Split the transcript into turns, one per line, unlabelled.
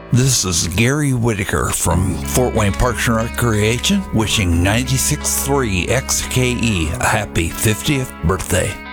This is Gary Whitaker from Fort Wayne Parks and Recreation, wishing 96.3 XKE a happy 50th birthday.